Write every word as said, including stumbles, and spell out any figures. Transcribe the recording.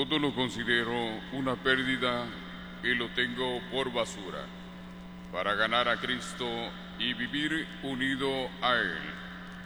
Todo lo considero una pérdida y lo tengo por basura, para ganar a Cristo y vivir unido a Él.